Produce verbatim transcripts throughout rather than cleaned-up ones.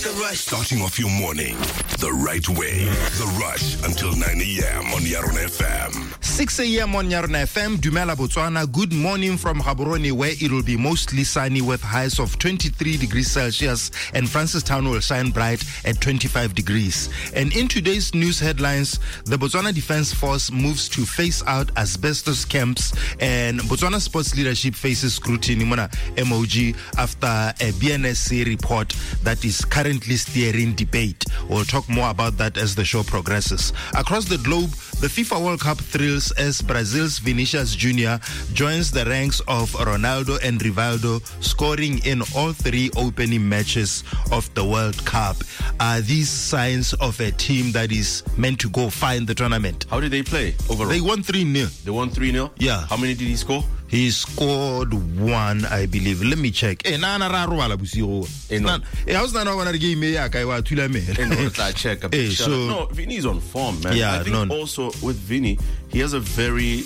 The Rush. Starting off your morning the right way. The Rush until nine a.m. on Yarona F M. six a.m. on Yarona F M. Dumela Botswana. Good morning from Gaborone, where it will be mostly sunny with highs of twenty-three degrees Celsius, and Francistown will shine bright at twenty-five degrees. And in today's news headlines, the Botswana Defence Force moves to phase out asbestos camps, and Botswana sports leadership faces scrutiny, Mona M O G, after a B N S C report that is currently steering debate. We'll talk more about that as the show progresses. Across the globe, the FIFA World Cup thrills as Brazil's Vinicius Junior joins the ranks of Ronaldo and Rivaldo, scoring in all three opening matches of the World Cup. Are these signs of a team that is meant to go far in the tournament? How did they play overall? They won three nil. They won three nil? Yeah. How many did he score? He scored one, I believe. Let me check. Eh, na na ra roala busigo. Eh, no. Eh, how's na na wana game ya kai wa tula me. Eh, no, let's check. A eh, so, no, Vinny's on form, man. Yeah, I think no. also with Vinny, he has a very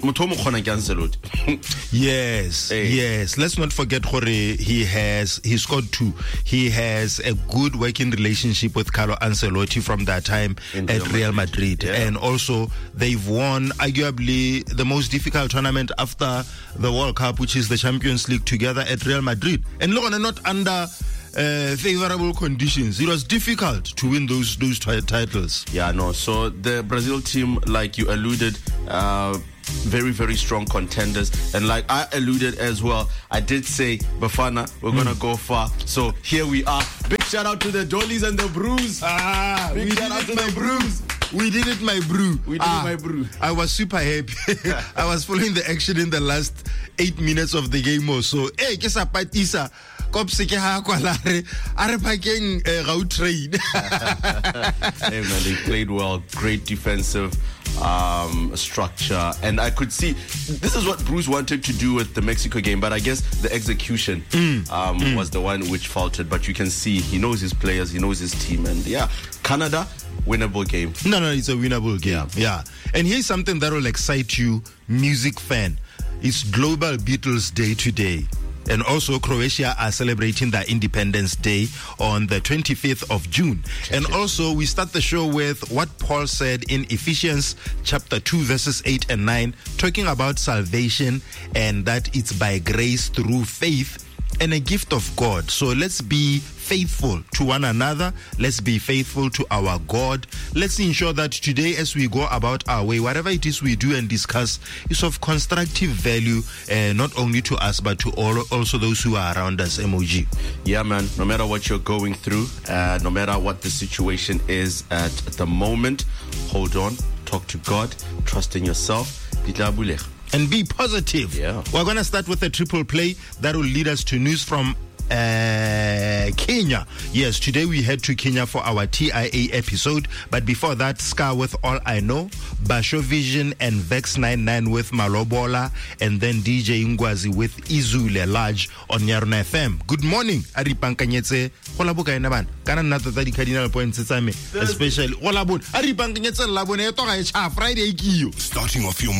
Yes, hey. yes. Let's not forget Jorge. He has he scored two. He has a good working relationship with Carlo Ancelotti from that time in at Real Madrid, Madrid. Yeah. And also they've won arguably the most difficult tournament after the World Cup, which is the Champions League, together at Real Madrid. And look, not under Uh, favorable conditions. It was difficult to win those those t- titles. Yeah, no. So the Brazil team, like you alluded, uh, very very strong contenders, and like I alluded as well, I did say Bafana, we're mm. gonna go far. So here we are. Big shout out to the Dollies and the Brews. Ah, big we shout did out it, to my the Brews. We did it, my brew. We did ah, it, my brew. I was super happy. I was following the action in the last eight minutes of the game or so. Hey, kesa patisa. Kopsike ha kwalare. Are pakeng gau trade. Hey man, they played well. Great defensive um, structure, and I could see this is what Bruce wanted to do with the Mexico game, but I guess the execution mm. Um, mm. was the one which faltered. But you can see he knows his players, he knows his team, and yeah, Canada. Winnable game. No, no, it's a winnable game. Yeah. yeah. And here's something that will excite you, music fan. It's Global Beatles Day today. And also Croatia are celebrating their Independence Day on the twenty-fifth of June. And also we start the show with what Paul said in Ephesians chapter two verses eight and nine, talking about salvation and that it's by grace through faith and a gift of God. So let's be faithful to one another. Let's be faithful to our God. Let's ensure that today as we go about our way, whatever it is we do and discuss is of constructive value, uh, not only to us but to all, also those who are around us. M O G. Yeah, man. No matter what you're going through, uh, no matter what the situation is at the moment, hold on, talk to God, trust in yourself. And be positive. Yeah. We're going to start with a triple play that will lead us to news from Uh, Kenya. Yes, today we head to Kenya for our T I A episode, but before that, Scar with All I Know, Basho Vision and Vex ninety-nine with Malobola, and then D J Ngwazi with Izule Large on Yarona F M. Good morning, Ari Pankanyetse. Hola buka enaban. Kana nata tadi cardinal points tsame, especially hola bun. Ari Pankanyetse labone to ga e cha Friday kiyo. Starting off your